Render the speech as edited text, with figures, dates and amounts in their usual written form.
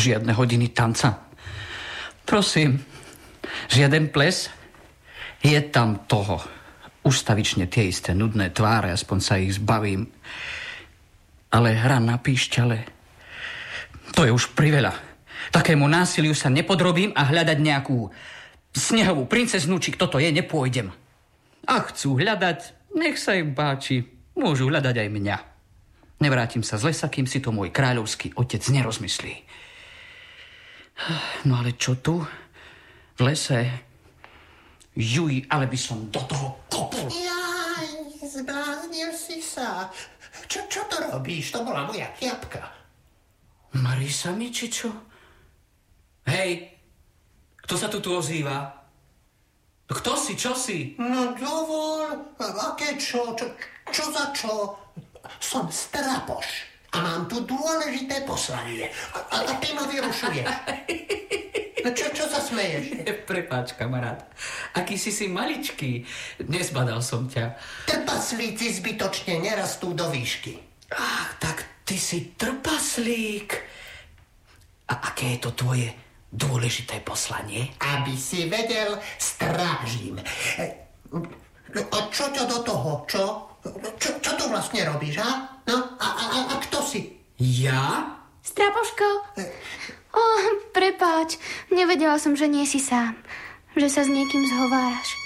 Žiadne hodiny tanca. Prosím, žiaden ples. Je tam toho. Ustavične tie isté nudné tváre, aspoň sa ich zbavím. Ale hra na píšťale, to je už priveľa. Takému násiliu sa nepodrobím a hľadať nejakú snehovú princeznu, či kto to je, nepôjdem. Ak chcú hľadať, nech sa im páči. Môžu hľadať aj mňa. Nevrátim sa z lesa, kým si to môj kráľovský otec nerozmyslí. No ale čo tu? V lese? Juj, ale by som do toho kopol. Jaj, zbláznil si sa. Čo to robíš? To bola moja kiapka. Marisa mi, či čo? Hej, kto sa tu ozýva? Kto si, čo si? No dovol, aké čo? Čo za čo? Som Strapoš a mám tu dôležité poslanie. A ty ma vyrušuješ. No čo sa smeješ? Prepáč, kamarát. Aký si maličký. Nezbadal som ťa. Trpaslíci zbytočne nerastú do výšky. Ach, tak ty si trpaslík. A aké je to tvoje dôležité poslanie? Aby si vedel, strážim. A čo ťa do toho, čo? Čo to vlastne robíš, ha? No, a kto si? Ja? Strapoško? Prepáč, nevedela som, že nie si sám. Že sa s niekým zhováraš.